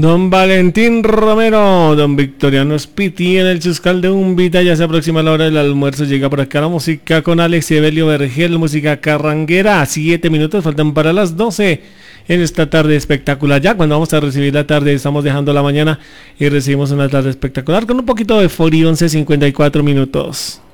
Don Valentín Romero, don Victoriano Spiti en el Chuscal de Umbita, ya se aproxima la hora del almuerzo, llega por acá la música con Alex y Evelio Vergel, música carranguera, 7 minutos, faltan para las 12 en esta tarde espectacular. Ya cuando vamos a recibir la tarde, estamos dejando la mañana y recibimos una tarde espectacular con un poquito de Fori, 11:54 minutos.